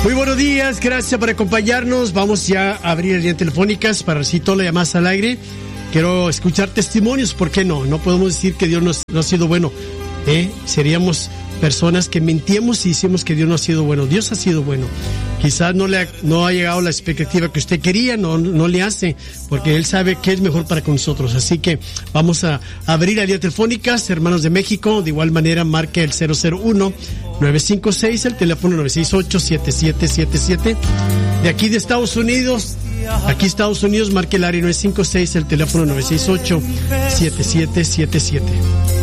Muy buenos días, gracias por acompañarnos. Vamos ya a abrir líneas telefónicas para recibir todas las llamadas al aire. Quiero escuchar testimonios, ¿por qué no? No podemos decir que Dios no ha sido bueno. Seríamos personas que mentíamos y decimos que Dios no ha sido bueno. Dios ha sido bueno. Quizás no ha llegado a la expectativa que usted quería, no le hace, porque Él sabe qué es mejor para con nosotros. Así que vamos a abrir las líneas telefónicas, hermanos de México. De igual manera, marque el 001-956, el teléfono 968-7777. De aquí de Estados Unidos, marque el área 956, el teléfono 968-7777.